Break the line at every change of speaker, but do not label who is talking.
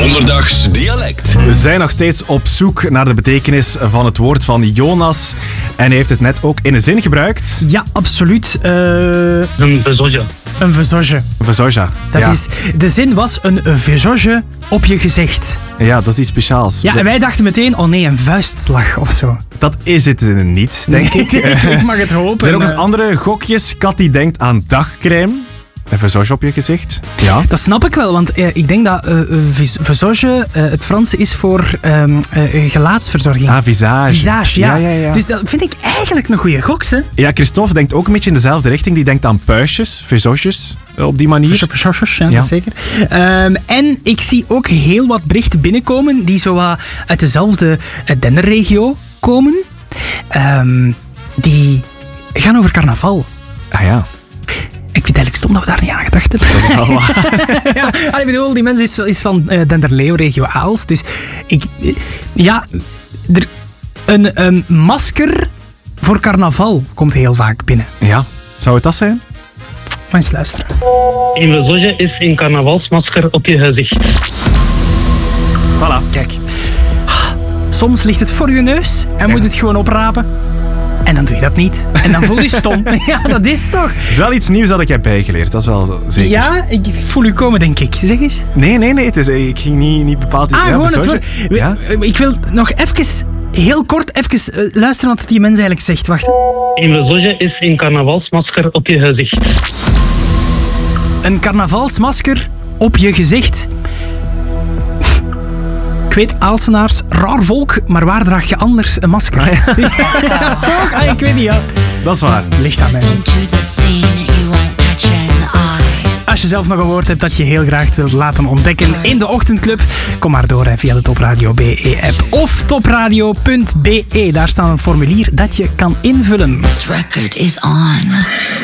Donderdags dialect.
We zijn nog steeds op zoek naar de betekenis van het woord van Jonas. En hij heeft het net ook in een zin gebruikt.
Ja, absoluut.
Een bezoja.
Een verzorge.
Vezoja.
Dat
Ja.
is, de zin was een verzorge op je gezicht.
Ja, dat is iets speciaals.
Ja, en wij dachten meteen, oh nee, een vuistslag of zo.
Dat is het niet, denk ik.
Ik mag het hopen.
Er zijn ook nog andere gokjes. Kat die denkt aan dagcrème. Een verzorge op je gezicht. Ja.
Dat snap ik wel, want ik denk dat verzorge het Franse is voor gelaatsverzorging.
Ah, visage.
Visage, ja.
Ja.
Dus dat vind ik eigenlijk een goede goks, hè.
Ja, Christophe denkt ook een beetje in dezelfde richting. Die denkt aan puistjes, verzorges, op die manier.
Verzorgers, ja,
Ja.
dat zeker. En ik zie ook heel wat berichten binnenkomen die zo wat uit dezelfde Denderregio komen. Die gaan over carnaval.
Ah ja.
Ik vind het eigenlijk stom dat we daar niet aan gedacht hebben. Ja, ik bedoel, die mens is van Denderleeuw, regio Aalst. Dus een masker voor carnaval komt heel vaak binnen.
Ja. Zou het dat zijn?
Maar eens luisteren.
Een bezoja is een carnavalsmasker op je gezicht.
Voilà.
Kijk. Soms ligt het voor je neus en moet het gewoon oprapen. En dan doe je dat niet. En dan voel je stom. Ja, dat is toch?
Het is wel iets nieuws dat ik heb bijgeleerd. Dat is wel zo, zeker.
Ja, ik voel u komen, denk ik. Zeg eens.
Nee. Het is, ik ging niet bepaald iets...
Gewoon het
verzorgen.
woord.
Ja?
Ik wil nog even, heel kort, luisteren wat die mens eigenlijk zegt. Wacht.
Een bezoja is een carnavalsmasker op je gezicht.
Een carnavalsmasker op je gezicht. Ik weet, Aalsenaars, raar volk, maar waar draag je anders een masker? Ja, toch? Ah, ik weet niet, ja.
Dat is waar.
Ligt aan mij. Als je zelf nog een woord hebt dat je heel graag wilt laten ontdekken in de Ochtendclub, kom maar door via de Topradio BE-app of topradio.be. Daar staat een formulier dat je kan invullen.
This record is on.